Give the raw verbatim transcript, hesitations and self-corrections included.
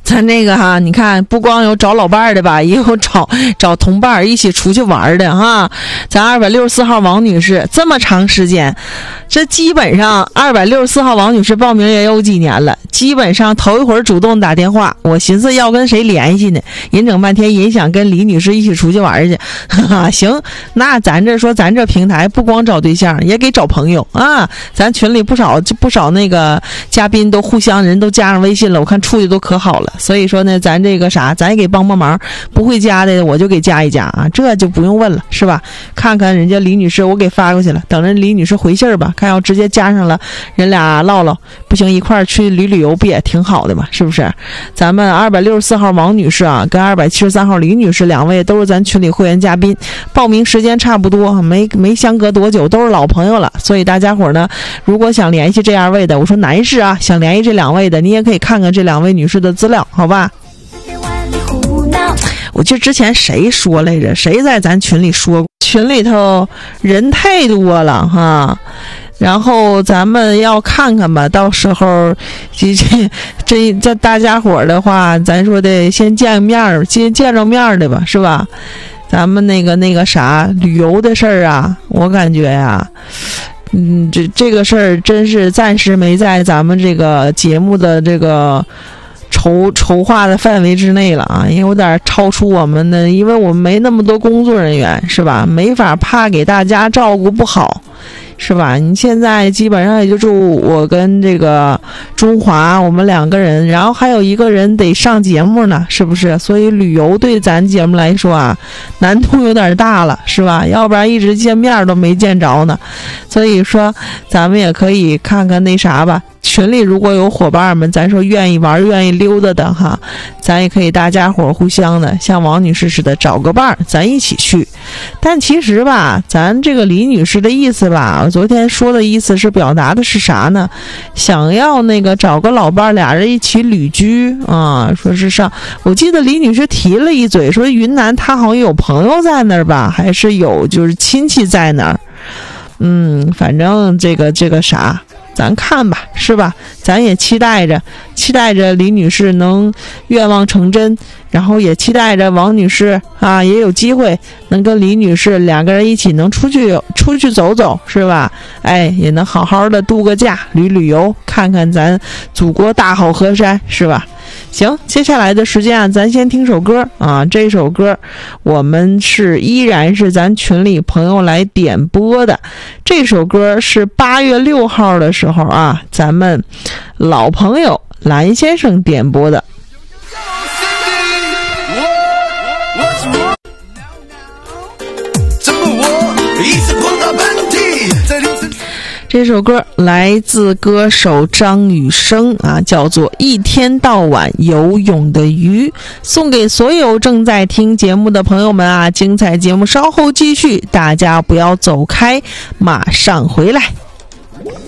咱这个哈，你看不光有找老伴儿的吧，也有找找同伴一起出去玩的哈。咱二百六十四号王女士这么长时间，这基本上二百六十四号王女士报名也有几年了，基本上头一会儿主动打电话，我寻思要跟谁联系呢，人整半天人想跟李女士一起出去玩去，哈哈，行，那咱这说咱这平台不光找对象，也给找朋友啊。咱群里不少不少那个嘉宾都互相人都加上微信了，我看处的都可好了。所以说呢，咱这个啥，咱也给帮帮忙，不会加的我就给加一加啊，这就不用问了，是吧？看看人家李女士，我给发过去了，等着李女士回信儿吧。看要直接加上了，人俩唠唠，不行一块儿去旅旅游，不也挺好的嘛？是不是？咱们二百六十四号王女士啊，跟二百七十三号李女士两位都是咱群里会员嘉宾，报名时间差不多，没没相隔多久，都是老朋友了。所以大家伙呢，如果想联系这二位的，我说男士啊，想联系这两位的，你也可以看看这两位女士的资料。好吧，我记得之前谁说来着？谁在咱群里说？群里头人太多了哈，然后咱们要看看吧。到时候这这这大家伙的话，咱说得先见面，先见着面的吧，是吧？咱们那个那个啥旅游的事儿啊，我感觉呀、啊。嗯，这这个事儿真是暂时没在咱们这个节目的这个筹筹划的范围之内了啊，因为有点超出我们的，因为我们没那么多工作人员，是吧？没法怕给大家照顾不好，是吧？你现在基本上也就住我跟这个中华我们两个人，然后还有一个人得上节目呢，是不是？所以旅游对咱节目来说啊，难度有点大了，是吧？要不然一直见面都没见着呢。所以说咱们也可以看看那啥吧，群里如果有伙伴们咱说愿意玩愿意溜达的哈，咱也可以大家伙互相的像王女士似的找个伴儿，咱一起去。但其实吧，咱这个李女士的意思吧，我昨天说的意思是表达的是啥呢？想要那个找个老伴，俩人一起旅居啊。说是上，我记得李女士提了一嘴，说云南她好像有朋友在那儿吧，还是有就是亲戚在那儿。嗯，反正这个这个啥，咱看吧，是吧？咱也期待着，期待着李女士能愿望成真，然后也期待着王女士啊也有机会能跟李女士两个人一起能出去出去走走，是吧？哎，也能好好的度个假，旅旅游，看看咱祖国大好河山，是吧？行，接下来的时间啊，咱先听首歌啊。这首歌我们是依然是咱群里朋友来点播的。这首歌是八月六号的时候啊，咱们老朋友蓝先生点播的。这首歌来自歌手张雨生啊，叫做一天到晚游泳的鱼，送给所有正在听节目的朋友们啊！精彩节目稍后继续，大家不要走开，马上回来。